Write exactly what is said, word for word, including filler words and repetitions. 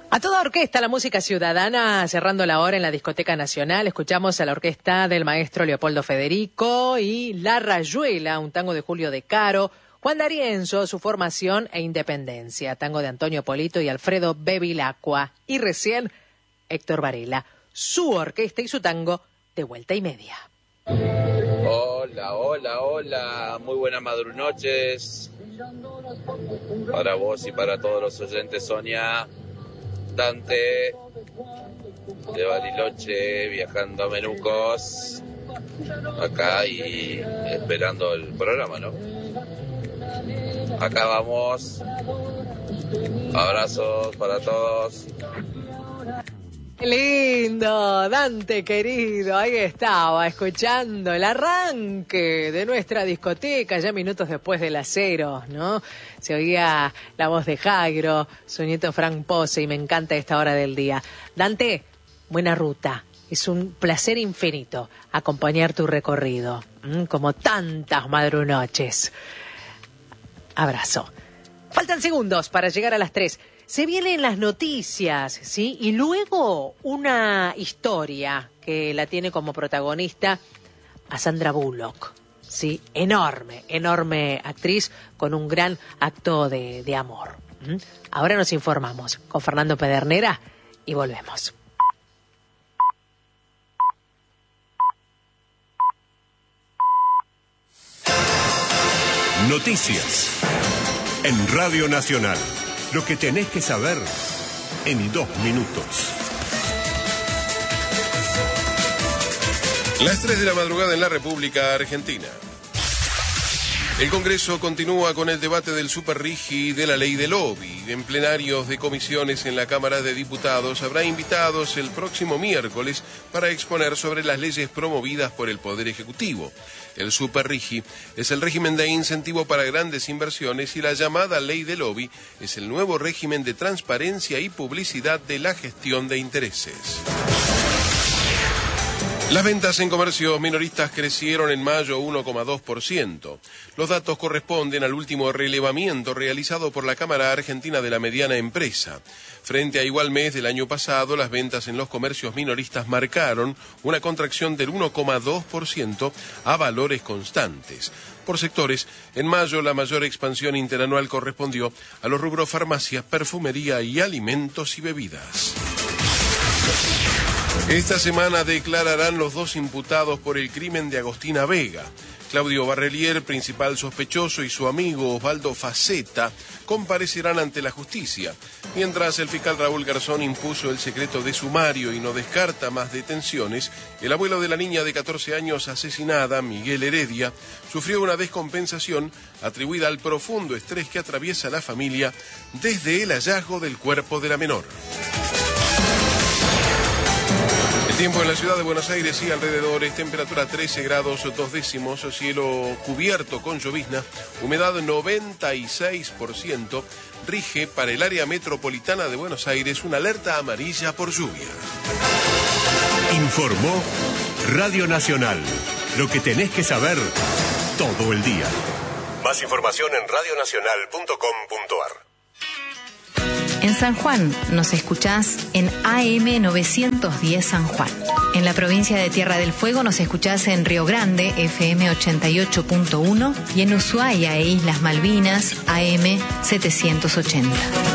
A toda orquesta, la música ciudadana, cerrando la hora en la Discoteca Nacional. Escuchamos a la orquesta del maestro Leopoldo Federico y La Rayuela, un tango de Julio De Caro, Juan D'Arienzo, su formación e independencia, tango de Antonio Polito y Alfredo Bevilacqua, y recién Héctor Varela, su orquesta y su tango de Vuelta y Media. Hola, hola, hola, muy buenas madrunoches para vos y para todos los oyentes. Sonia, Dante de Bariloche, viajando a Menucos, acá y esperando el programa, ¿no? Acá vamos, abrazos para todos. ¡Qué lindo! Dante querido, ahí estaba, escuchando el arranque de nuestra discoteca, ya minutos después de las cero, ¿no? Se oía la voz de Jairo, su nieto Frank Pose, y me encanta esta hora del día. Dante, buena ruta. Es un placer infinito acompañar tu recorrido, ¿m? Como tantas madrunoches. Abrazo. Faltan segundos para llegar a las tres. Se vienen las noticias, ¿sí? Y luego una historia que la tiene como protagonista a Sandra Bullock, ¿sí? Enorme, enorme actriz con un gran acto de, de amor. ¿Mm? Ahora nos informamos con Fernando Pedernera y volvemos. Noticias en Radio Nacional. Lo que tenés que saber en dos minutos. Las tres de la madrugada en la República Argentina. El Congreso continúa con el debate del superrigi de la ley del lobby. En plenarios de comisiones en la Cámara de Diputados habrá invitados el próximo miércoles para exponer sobre las leyes promovidas por el Poder Ejecutivo. El superrigi es el régimen de incentivo para grandes inversiones y la llamada ley del lobby es el nuevo régimen de transparencia y publicidad de la gestión de intereses. Las ventas en comercios minoristas crecieron en mayo uno coma dos por ciento. Los datos corresponden al último relevamiento realizado por la Cámara Argentina de la Mediana Empresa. Frente a igual mes del año pasado, las ventas en los comercios minoristas marcaron una contracción del uno coma dos por ciento a valores constantes. Por sectores, en mayo la mayor expansión interanual correspondió a los rubros farmacia, perfumería y alimentos y bebidas. Esta semana declararán los dos imputados por el crimen de Agostina Vega. Claudio Barrelier, principal sospechoso, y su amigo Osvaldo Faceta comparecerán ante la justicia. Mientras el fiscal Raúl Garzón impuso el secreto de sumario y no descarta más detenciones, el abuelo de la niña de catorce años asesinada, Miguel Heredia, sufrió una descompensación atribuida al profundo estrés que atraviesa la familia desde el hallazgo del cuerpo de la menor. Tiempo en la ciudad de Buenos Aires y alrededores, temperatura trece grados dos décimos, cielo cubierto con llovizna, humedad noventa y seis por ciento, rige para el área metropolitana de Buenos Aires una alerta amarilla por lluvia. Informó Radio Nacional, lo que tenés que saber todo el día. Más información en radio nacional punto com punto a r. En San Juan nos escuchás en A M novecientos diez San Juan. En la provincia de Tierra del Fuego nos escuchás en Río Grande, F M ochenta y ocho punto uno, y en Ushuaia e Islas Malvinas, A M setecientos ochenta.